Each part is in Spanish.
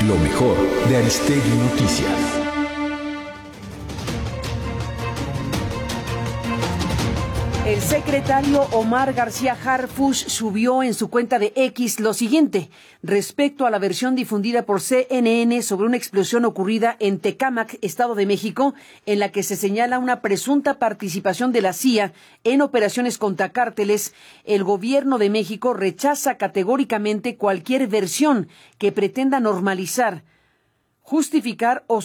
Lo mejor de Aristegui Noticias. El secretario Omar García Harfuch subió en su cuenta de X lo siguiente respecto a la versión difundida por CNN sobre una explosión ocurrida en Tecámac, Estado de México, en la que se señala una presunta participación de la CIA en operaciones contra cárteles. El gobierno de México rechaza categóricamente cualquier versión que pretenda justificar o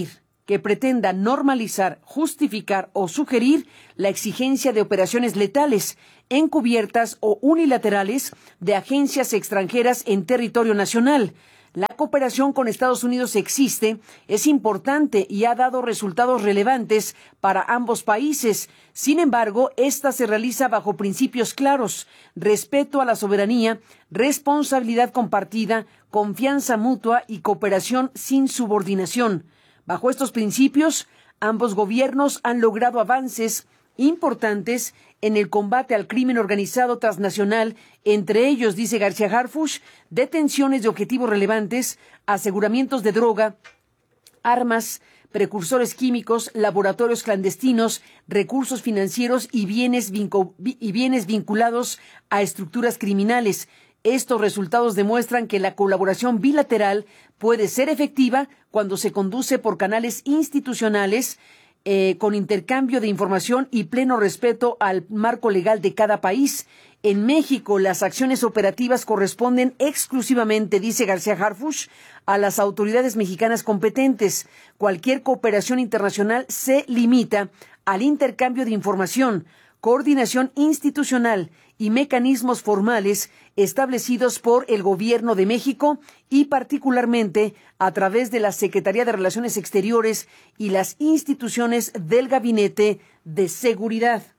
sugerir la exigencia de operaciones letales, encubiertas o unilaterales de agencias extranjeras en territorio nacional. La cooperación con Estados Unidos existe, es importante y ha dado resultados relevantes para ambos países. Sin embargo, esta se realiza bajo principios claros: respeto a la soberanía, responsabilidad compartida, confianza mutua y cooperación sin subordinación. Bajo estos principios, ambos gobiernos han logrado avances importantes en el combate al crimen organizado transnacional, entre ellos, dice García Harfuch, detenciones de objetivos relevantes, aseguramientos de droga, armas, precursores químicos, laboratorios clandestinos, recursos financieros y bienes vinculados a estructuras criminales. Estos resultados demuestran que la colaboración bilateral puede ser efectiva cuando se conduce por canales institucionales, con intercambio de información y pleno respeto al marco legal de cada país. En México, las acciones operativas corresponden exclusivamente, dice García Harfuch, a las autoridades mexicanas competentes. Cualquier cooperación internacional se limita al intercambio de información, coordinación institucional y mecanismos formales establecidos por el Gobierno de México y particularmente a través de la Secretaría de Relaciones Exteriores y las instituciones del Gabinete de Seguridad.